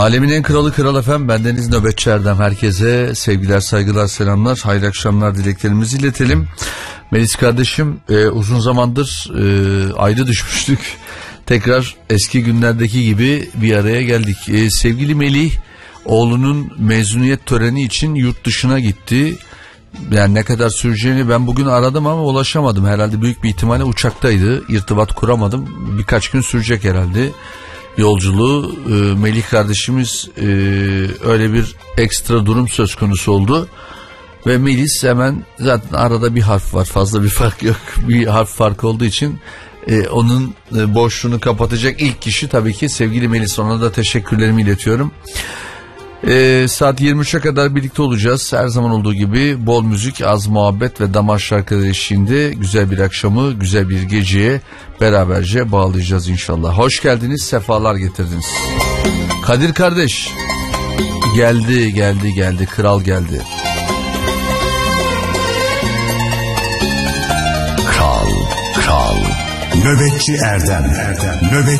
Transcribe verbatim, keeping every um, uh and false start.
Alemin en kralı Kral efem, bendeniz Nöbetçi Erdem. Herkese sevgiler, saygılar, selamlar, hayırlı akşamlar dileklerimizi iletelim. Melis kardeşim, e, uzun zamandır e, ayrı düşmüştük. Tekrar eski günlerdeki gibi bir araya geldik. E, sevgili Melih, oğlunun mezuniyet töreni için yurt dışına gitti. Yani ne kadar süreceğini ben bugün aradım ama ulaşamadım. Herhalde büyük bir ihtimalle uçaktaydı. İrtibat kuramadım. Birkaç gün sürecek herhalde yolculuğu. e, Melih kardeşimiz e, öyle bir ekstra durum söz konusu oldu ve Melis hemen, zaten arada bir harf var, fazla bir fark yok, bir harf farkı olduğu için e, onun e, boşluğunu kapatacak ilk kişi tabii ki sevgili Melis. Ona da teşekkürlerimi iletiyorum. E, saat yirmi üçe kadar birlikte olacağız. Her zaman olduğu gibi bol müzik, az muhabbet ve damar şarkıları eşliğinde güzel bir akşamı, güzel bir geceye beraberce bağlayacağız inşallah. Hoş geldiniz, sefalar getirdiniz. Kadir kardeş, geldi geldi geldi, kral geldi. Kral, kral. Nöbetçi Erdem, Erdem. Nöbetçi